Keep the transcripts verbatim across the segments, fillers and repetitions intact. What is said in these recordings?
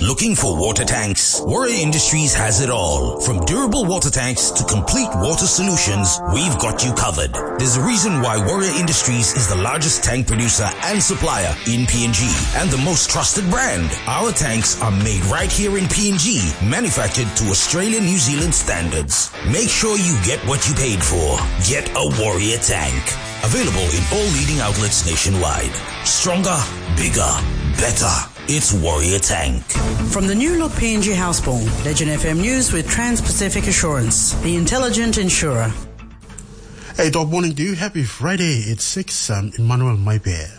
Looking for water tanks? Warrior Industries has it all. From durable water tanks to complete water solutions, we've got you covered. There's a reason why Warrior Industries is the largest tank producer and supplier in P N G and the most trusted brand. Our tanks are made right here in P N G, manufactured to Australian New Zealand standards. Make sure you get what you paid for. Get a Warrior tank. Available in all leading outlets nationwide. Stronger, bigger, better. It's Warrior Tank. From the new look P N G Houseborn, Legend F M News with Trans-Pacific Assurance, the intelligent insurer. Hey, top morning to you. Happy Friday. It's six. I'm Emmanuel Maipe.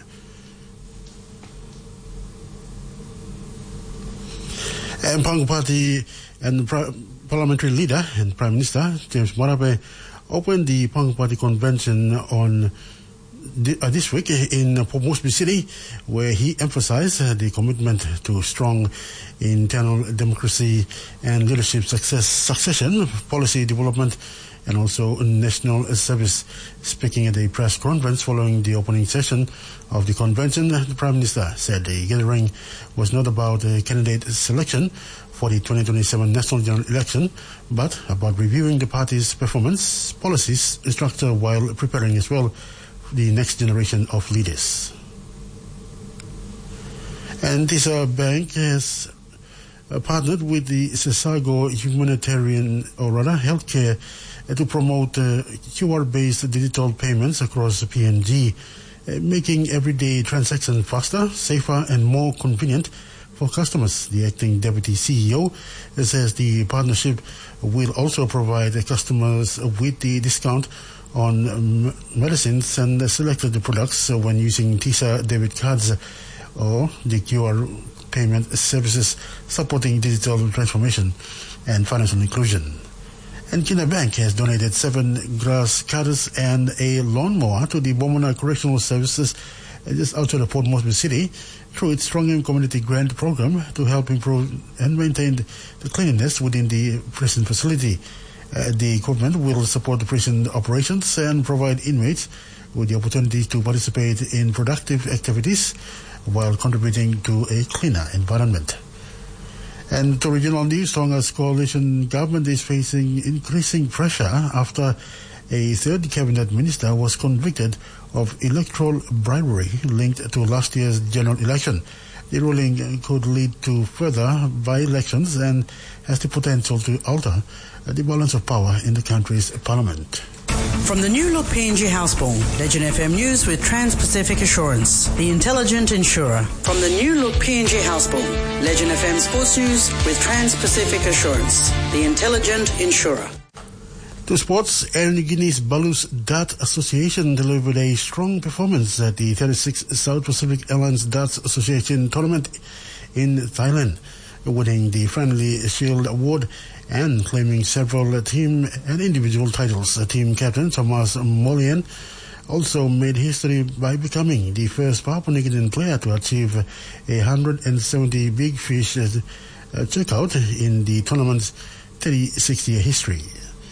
And Pangu Party and Pri- Parliamentary Leader and Prime Minister James Marape opened the Pangu Party convention on the, uh, this week in Port Moresby City, where he emphasized uh, the commitment to strong internal democracy and leadership success, succession, policy development, and also national service. Speaking at a press conference following the opening session of the convention, the Prime Minister said the gathering was not about a candidate selection for the twenty twenty-seven national general election, but about reviewing the party's performance, policies, structure, while preparing as well the next generation of leaders. And Tisa Bank has uh, partnered with the Sesago Humanitarian, or rather healthcare, uh, to promote uh, Q R-based digital payments across P N G, uh, making everyday transactions faster, safer, and more convenient for customers. The acting deputy C E O says the partnership will also provide uh, customers with the discount on um, medicines and uh, selected products uh, when using Tisa debit cards or the Q R payment services supporting digital transformation and financial inclusion. And Kina Bank has donated seven grass cutters and a lawnmower to the Bomona Correctional Services uh, just outside of Port Moresby City through its Strongham Community Grant Program to help improve and maintain the cleanliness within the prison facility. Uh, the equipment will support the prison operations and provide inmates with the opportunity to participate in productive activities while contributing to a cleaner environment. And to regional news, Tonga's coalition government is facing increasing pressure after a third cabinet minister was convicted of electoral bribery linked to last year's general election. The ruling could lead to further by-elections and has the potential to alter the balance of power in the country's parliament. From the new look P N G Houseborn, Legend F M News with Trans-Pacific Assurance, the intelligent insurer. From the new look P N G Houseborn, Legend F M Sports News with Trans-Pacific Assurance, the intelligent insurer. To sports, Air Niugini's Balus Dart Association delivered a strong performance at the thirty-sixth South Pacific Airlines Darts Association tournament in Thailand, winning the Friendly Shield Award and claiming several team and individual titles. Team captain Thomas Molian also made history by becoming the first Papua New Guinean player to achieve a one hundred seventy big fish uh, checkout in the tournament's thirty-six year history.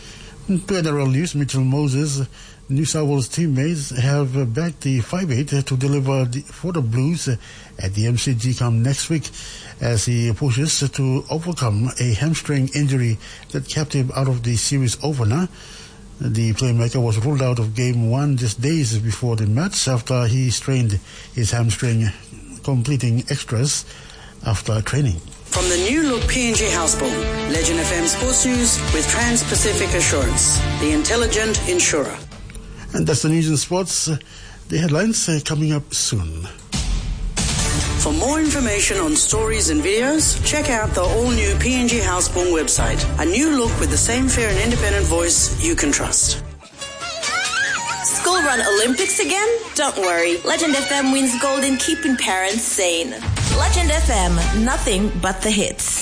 To N R L News, Mitchell Moses, New South Wales teammates have backed the five eight to deliver the, for the Blues at the M C G come next week as he pushes to overcome a hamstring injury that kept him out of the series opener. The playmaker was ruled out of game one just days before the match after he strained his hamstring, completing extras after training. From the new look P N G Houseborn, Legend F M Sports News with Trans-Pacific Assurance, the intelligent insurer. And that's the news and sports. The headlines are coming up soon. For more information on stories and videos, check out the all-new P N G Houseborn website. A new look with the same fair and independent voice you can trust. School run Olympics again? Don't worry. Legend F M wins gold in keeping parents sane. Legend F M, nothing but the hits.